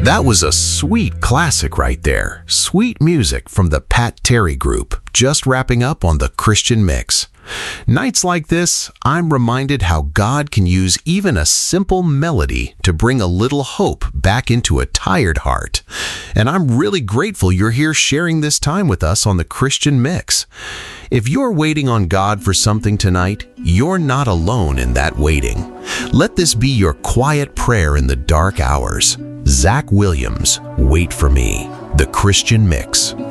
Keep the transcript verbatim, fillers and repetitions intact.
That was a sweet classic right there. Sweet music from the Pat Terry Group, just wrapping up on the Christian Mix. Nights like this, I'm reminded how God can use even a simple melody to bring a little hope back into a tired heart. And I'm really grateful you're here sharing this time with us on the Christian Mix. If you're waiting on God for something tonight, you're not alone in that waiting. Let this be your quiet prayer in the dark hours. Zach Williams, Wait for Me, the Christian Mix.